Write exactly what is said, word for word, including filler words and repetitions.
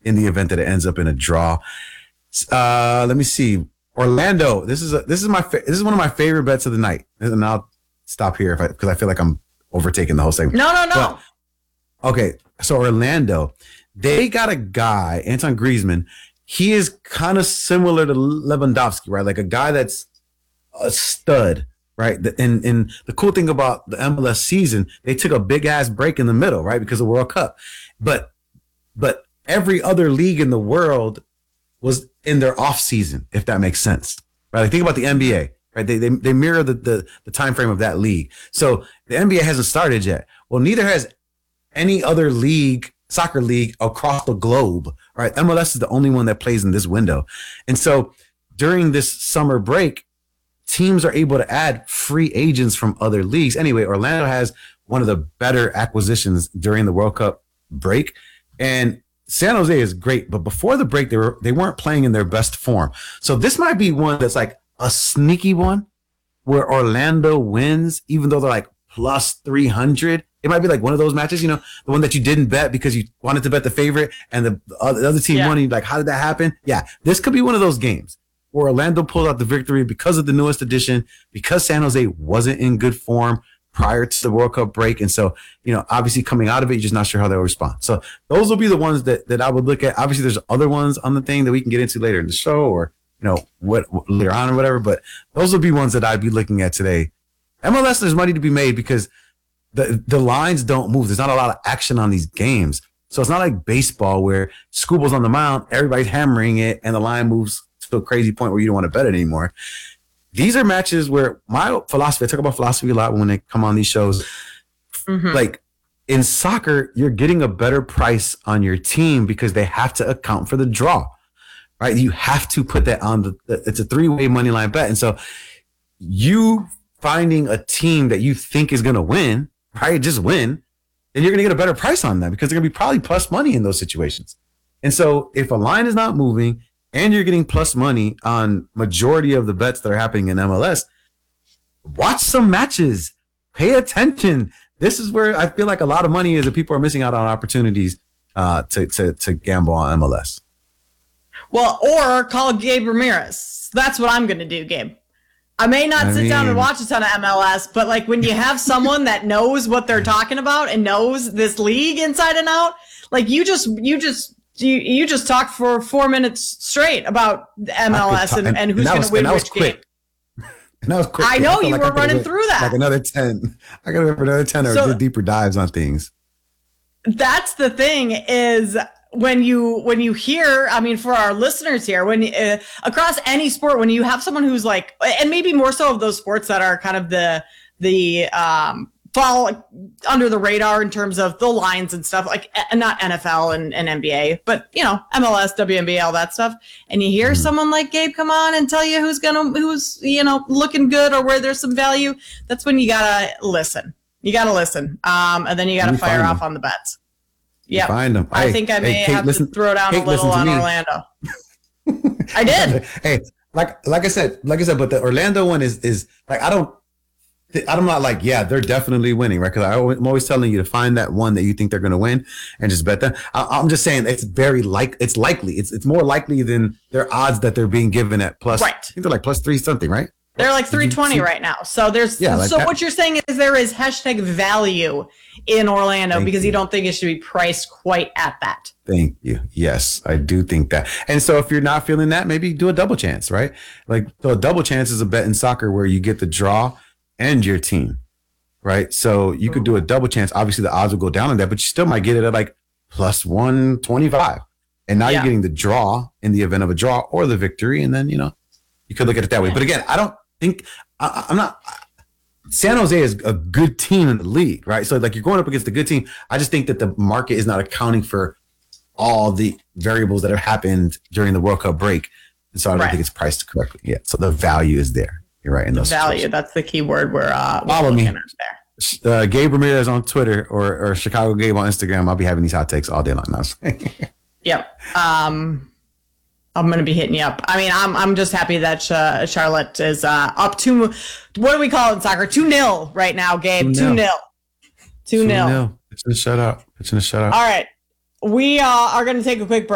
in the event that it ends up in a draw. Uh, let me see. Orlando. This is a, this is my fa- this is one of my favorite bets of the night. And I'll stop here if I because I feel like I'm overtaking the whole segment. No, no, no. But, okay, so Orlando, they got a guy, Anton Griezmann. He is kind of similar to Lewandowski, right? Like a guy that's a stud. Right. And, and the cool thing about the M L S season, they took a big ass break in the middle, right? Because of World Cup. But but every other league in the world was in their off season, if that makes sense. Right. Like think about the N B A, right? They they, they mirror the, the, the time frame of that league. So the N B A hasn't started yet. Well, neither has any other league, soccer league across the globe. Right. M L S is the only one that plays in this window. And so during this summer break, teams are able to add free agents from other leagues. Anyway, Orlando has one of the better acquisitions during the World Cup break. And San Jose is great, but before the break, they were they weren't playing in their best form. So this might be one that's like a sneaky one where Orlando wins, even though they're like plus three hundred. It might be like one of those matches, you know, the one that you didn't bet because you wanted to bet the favorite and the, the other team yeah. won. And you're like, how did that happen? Yeah, this could be one of those games where Orlando pulled out the victory because of the newest edition, because San Jose wasn't in good form prior to the World Cup break. And so, you know, obviously coming out of it, you're just not sure how they'll respond. So those will be the ones that, that I would look at. Obviously, there's other ones on the thing that we can get into later in the show or, you know, what, what later on or whatever. But those will be ones that I'd be looking at today. M L S, there's money to be made because the, the lines don't move. There's not a lot of action on these games. So it's not like baseball where Scooble's on the mound, everybody's hammering it, and the line moves to a crazy point where you don't want to bet it anymore. These are matches where my philosophy, I talk about philosophy a lot when they come on these shows. Mm-hmm. Like in soccer, you're getting a better price on your team because they have to account for the draw, right? You have to put that on the, it's a three-way money line bet. And so you finding a team that you think is going to win, right? Just win, then you're going to get a better price on them because they're going to be probably plus money in those situations. And so if a line is not moving, and you're getting plus money on majority of the bets that are happening in M L S, watch some matches. Pay attention. This is where I feel like a lot of money is that people are missing out on opportunities uh, to, to to gamble on M L S. Well, or call Gabe Ramirez. That's what I'm going to do, Gabe. I may not I sit mean, down and watch a ton of M L S, but like when you have someone that knows what they're talking about and knows this league inside and out, like you just you just You you just talked for four minutes straight about the M L S and, and who's going to win which game. And that was quick. I know I you like were running through that. Like another ten. I got to remember another ten or so, do deeper dives on things. That's the thing is when you when you hear, I mean, for our listeners here, when uh, across any sport, when you have someone who's like, and maybe more so of those sports that are kind of the the um. fall under the radar in terms of the lines and stuff, like and not N F L and, and N B A, but you know, M L S, W N B A, all that stuff. And you hear mm. someone like Gabe come on and tell you who's gonna, who's, you know, looking good or where there's some value. That's when you gotta listen. You gotta listen. Um, and then you gotta fire off them. on the bets. Yeah. Find them. I hey, think I may hey, Kate, have listen, to throw down Kate, a little on me. Orlando. I did. Hey, like, like I said, like I said, but the Orlando one is, is like, I don't, I'm not like, yeah, they're definitely winning, right? Because I'm always telling you to find that one that you think they're going to win and just bet them. I'm just saying it's very like it's likely. It's it's more likely than their odds that they're being given at plus. Right. I think they're like plus three something, right? They're like three twenty right now. So there's yeah, like so that. What you're saying is there is hashtag value in Orlando Thank because you. you don't think it should be priced quite at that. Thank you. Yes, I do think that. And so if you're not feeling that, maybe do a double chance, right? Like so a double chance is a bet in soccer where you get the draw and your team, right? So you could do a double chance. Obviously, the odds will go down on that, but you still might get it at like plus one twenty-five. And now yeah. you're getting the draw in the event of a draw or the victory. And then, you know, you could look at it that way. But again, I don't think I, I'm not. San Jose is a good team in the league, right? So like you're going up against a good team. I just think that the market is not accounting for all the variables that have happened during the World Cup break. And so I don't right. think it's priced correctly yet. So the value is there. You're right in those value. situations. That's the key word we're, uh, we're follow me. There. Uh, Gabe Ramirez on Twitter or, or Chicago Gabe on Instagram. I'll be having these hot takes all day long now. Yep. Um, I'm going to be hitting you up. I mean, I'm I'm just happy that Ch- Charlotte is uh, up to, what do we call it in soccer? two nil right now, Gabe. two nil two nil It's in a shutout. It's in a shutout. All right. We uh, are going to take a quick break.